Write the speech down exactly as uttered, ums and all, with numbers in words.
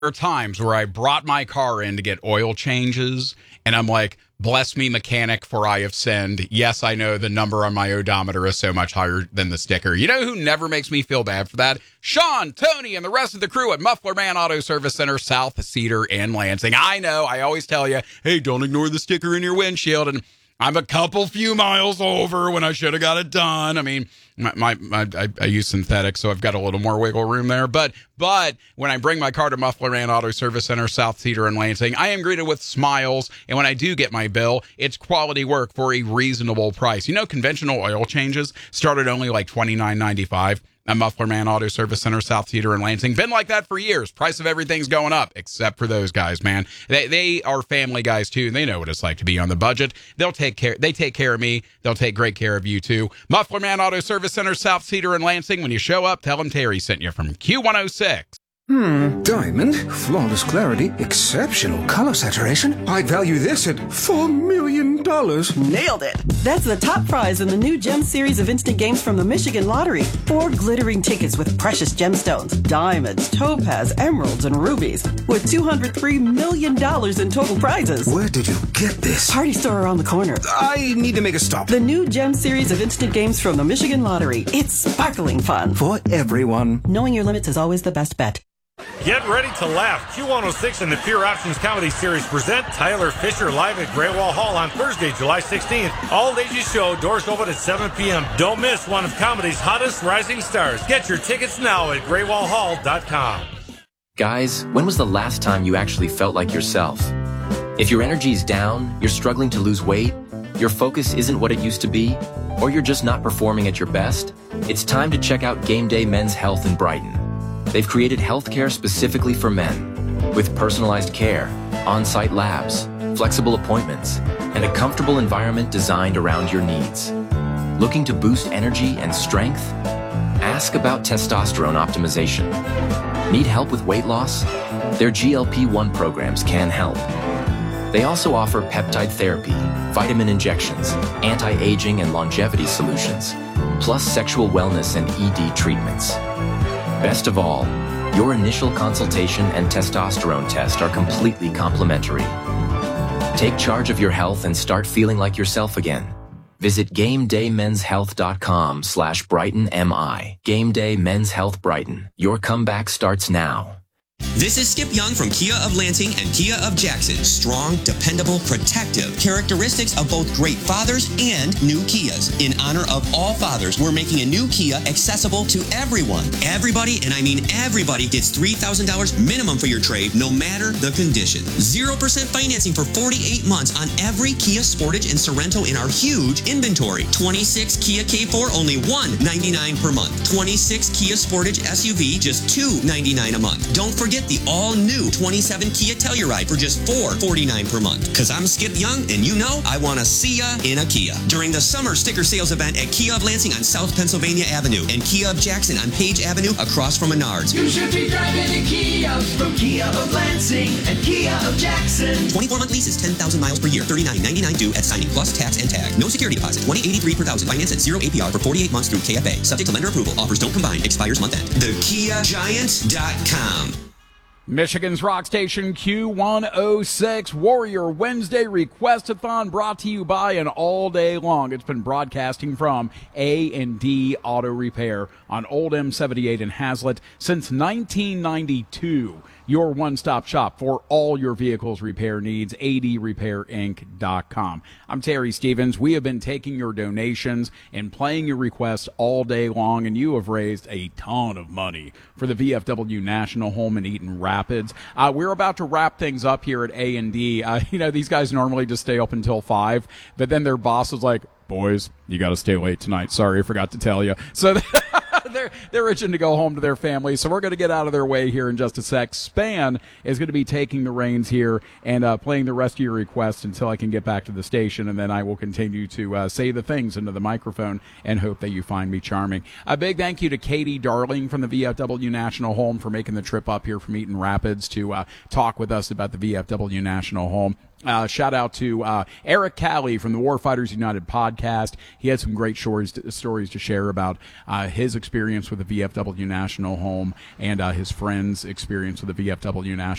are times where I brought my car in to get oil changes, and I'm like, bless me, mechanic, for I have sinned. Yes, I know the number on my odometer is so much higher than the sticker. You know who never makes me feel bad for that? Sean, Tony, and the rest of the crew at Muffler Man Auto Service Center, South Cedar and Lansing. I know, I always tell you, hey, don't ignore the sticker in your windshield, and I'm a couple few miles over when I should have got it done. I mean, my, my, my I, I use synthetic, so I've got a little more wiggle room there. But but when I bring my car to Muffler Man Auto Service Center, South Cedar and Lansing, I am greeted with smiles. And when I do get my bill, it's quality work for a reasonable price. You know, conventional oil changes start at only like twenty-nine ninety-five. At Muffler Man Auto Service Center, South Cedar and Lansing. Been like that for years. Price of everything's going up, except for those guys, man. They they are family guys, too. They know what it's like to be on the budget. They'll take care. They take care of me. They'll take great care of you, too. Muffler Man Auto Service Center, South Cedar and Lansing. When you show up, tell them Terry sent you from Q one oh six. Hmm, diamond, flawless clarity, exceptional color saturation. I'd value this at four million dollars. Nailed it! That's the top prize in the new Gem series of instant games from the Michigan Lottery. Four glittering tickets with precious gemstones, diamonds, topaz, emeralds, and rubies, with two hundred three million dollars in total prizes. Where did you get this? Party store around the corner. I need to make a stop. The new Gem series of instant games from the Michigan Lottery. It's sparkling fun. For everyone. Knowing your limits is always the best bet. Get ready to laugh. Q one oh six and the Pure Options Comedy Series present Tyler Fisher live at Great Wall Hall on Thursday, July sixteenth. All ladies show, doors open at seven p.m. Don't miss one of comedy's hottest rising stars. Get your tickets now at great wall hall dot com. Guys, when was the last time you actually felt like yourself? If your energy's down, you're struggling to lose weight, your focus isn't what it used to be, or you're just not performing at your best, it's time to check out Game Day Men's Health in Brighton. They've created healthcare specifically for men, with personalized care, on-site labs, flexible appointments, and a comfortable environment designed around your needs. Looking to boost energy and strength? Ask about testosterone optimization. Need help with weight loss? Their G L P one programs can help. They also offer peptide therapy, vitamin injections, anti-aging and longevity solutions, plus sexual wellness and E D treatments. Best of all, your initial consultation and testosterone test are completely complimentary. Take charge of your health and start feeling like yourself again. Visit GameDayMen'sHealth.com slash BrightonMI. Game Day Men's Health Brighton. Your comeback starts now. This is Skip Young from Kia of Lansing and Kia of Jackson. Strong, dependable, protective. Characteristics of both great fathers and new Kias. In honor of all fathers, we're making a new Kia accessible to everyone. Everybody, and I mean everybody, gets three thousand dollars minimum for your trade, no matter the condition. zero percent financing for forty-eight months on every Kia Sportage and Sorento in our huge inventory. twenty-six Kia K four, only one hundred ninety-nine dollars per month. twenty-six Kia Sportage S U V, just two hundred ninety-nine dollars a month. Don't forget the all-new twenty-seven Kia Telluride for just four hundred forty-nine dollars per month. Because I'm Skip Young, and you know I want to see ya in a Kia. During the summer sticker sales event at Kia of Lansing on South Pennsylvania Avenue and Kia of Jackson on Page Avenue across from Menards. You should be driving a Kia from Kia of Lansing and Kia of Jackson. twenty-four month leases, ten thousand miles per year, thirty-nine ninety-nine due at signing plus tax and tag. No security deposit, twenty eighty-three per thousand. Finance at zero A P R for forty-eight months through K F A. Subject to lender approval. Offers don't combine. Expires month end. the kia giant dot com. Michigan's Rock Station Q one oh six Warrior Wednesday Requestathon brought to you by and all day long. It's been broadcasting from A and D Auto Repair on Old M seventy-eight in Hazlet since nineteen ninety-two. Your one-stop shop for all your vehicle's repair needs, A D repair inc dot com. I'm Terry Stevens. We have been taking your donations and playing your requests all day long, and you have raised a ton of money for the V F W National Home in Eaton Rapids. Uh, we're about to wrap things up here at A and D. Uh, you know, these guys normally just stay up until five, but then their boss is like, boys, you got to stay late tonight. Sorry, I forgot to tell you. So they're they're itching to go home to their family, so we're going to get out of their way here in just a sec. Span is going to be taking the reins here and uh, playing the rest of your requests until I can get back to the station, and then I will continue to uh, say the things into the microphone and hope that you find me charming. A big thank you to Katie Darling from the V F W National Home for making the trip up here from Eaton Rapids to uh, talk with us about the V F W National Home. Uh, shout out to uh, Eric Calley from the Warfighters United podcast. He had some great stories to, stories to share about uh, his experience with the V F W National Home and uh, his friends' experience with the V F W National